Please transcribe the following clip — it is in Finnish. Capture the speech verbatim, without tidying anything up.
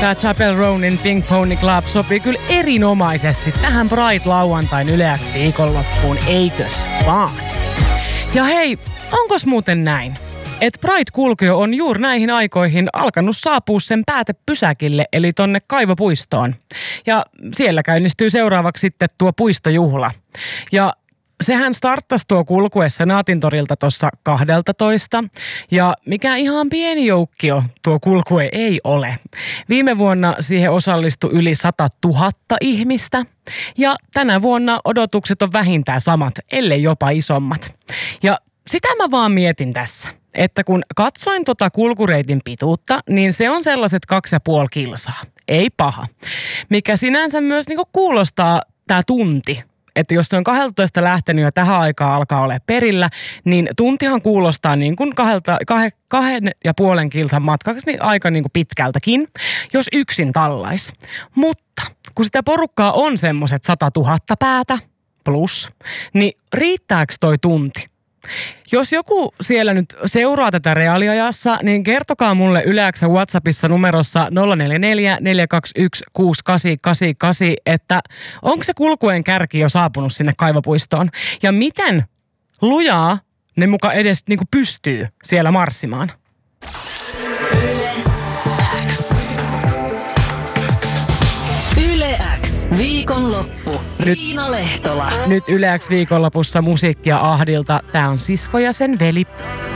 Tää Chapel Ronin Pink Pony Club sopii kyllä erinomaisesti tähän Pride-lauantain Yle X viikonloppuun, eikös vaan? Ja hei, onkos muuten näin, että Pride-kulkio on juuri näihin aikoihin alkanut saapua sen päätepysäkille, eli tonne Kaivopuistoon. Ja siellä käynnistyy seuraavaksi sitten tuo puistojuhla. Ja sehän starttasi tuo kulkue Senaatintorilta tuossa kahdeltatoista. Ja mikä ihan pieni joukkio tuo kulkue ei ole. Viime vuonna siihen osallistui yli sata tuhatta ihmistä. Ja tänä vuonna odotukset on vähintään samat, ellei jopa isommat. Ja sitä mä vaan mietin tässä, että kun katsoin tota kulkureitin pituutta, niin se on sellaiset kaksi ja puoli kilsaa. Ei paha. Mikä sinänsä myös niinku kuulostaa tää tunti. Että jos on kahdeltatoista lähtenyt ja tähän aikaan alkaa olla perillä, niin tuntihan kuulostaa niin kuin kahdelta, kah, kahden ja puolen kilsan matkaksi niin aika niin kuin pitkältäkin, jos yksin tallais. Mutta kun sitä porukkaa on semmoiset sata tuhatta päätä plus, niin riittääkö toi tunti? Jos joku siellä nyt seuraa tätä reaaliajassa, niin kertokaa mulle Yle X:n WhatsAppissa numerossa nolla neljä neljä neljä kaksi yksi kuusi kahdeksan kahdeksan kahdeksan, että onko se kulkueen kärki jo saapunut sinne Kaivopuistoon ja miten lujaa ne muka edes niinku pystyy siellä marssimaan. Yle X. Yle X. Viikonloppu. Riina Lehtola. Nyt Yle X viikonlopussa musiikkia Ahdilta. Tää on Sisko ja sen veli.